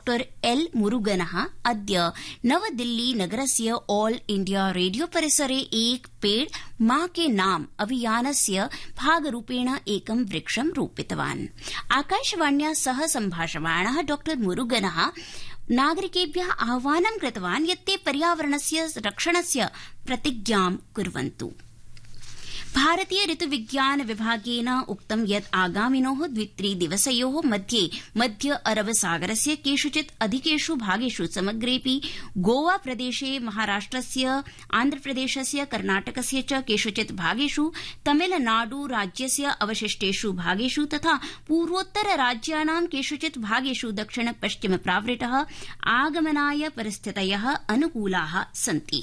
Doctor L मुरुगनः अद्य नवदिल्ली नगरस्य all India radio परिसरे एक पेड़ मां के नाम अभियानस्य भागरूपेण एकं वृक्षं रोपितवान्। आकाशवाण्या सह सम्भाषमाणः डॉक्टर मुरुगनः नागरिकेभ्यः आह्वानं कृतवान् यत् ते पर्यावरणस्य रक्षणस्य प्रतिज्ञां कुर्वन्तु। भारतीय ऋतुविज्ञान विभागेन उक्तं यत् आगामिनोः 2-3 दिवसयोः मध्ये मध्य अरब सागरस्य केषुचित् अधिकेषु भागेषु समग्रेऽपि गोवा प्रदेशे, महाराष्ट्रस्य, आन्ध्रप्रदेशस्य, कर्णाटकस्य च केषुचित् भागेषु, तमिलनाडु राज्यस्य अवशिष्टेषु भागेषु तथा पूर्वोत्तर राज्यानां केषुचित् भागेषु दक्षिण पश्चिम प्रावृतः आगमनाय परिस्थितयः अनुकूलाः सन्ति।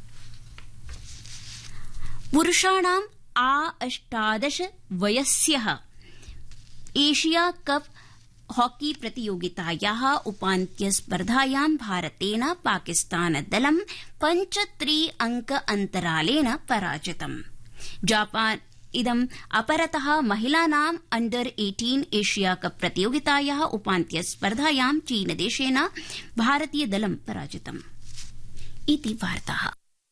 पुरुषाणां A18 वयस्यः एशिया कप हॉकी प्रतियोगितायाः उपान्त्यस्पर्धायां भारतेन पाकिस्तानदलं 5-3 अंक अन्तरालेन पराजितम्। जापान इदम् अपरतः महिलानाम् अंडर 18 एशिया कप प्रतियोगितायाः उपान्त्यस्पर्धायां चीनदेशेन भारतीयदलं पराजितम्। इति वार्ताः।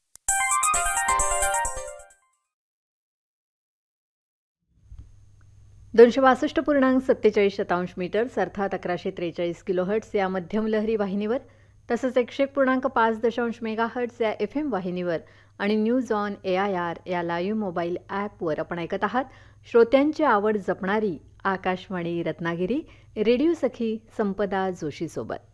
262.47 मीटर्स अर्थात 1143 किलोहर्ट्ज या मध्यम लहरी वाहिनीवर तसंच 101.5 मेगाहर्ट्ज या FM वाहिनीवर आणि news on AIR yeah live mobile ॲपवर आपण ऐकत आहात श्रोत्यांची आवड जपणारी आकाशवाणी रत्नागिरी रेडिओ सखी संपदा जोशी सोबत।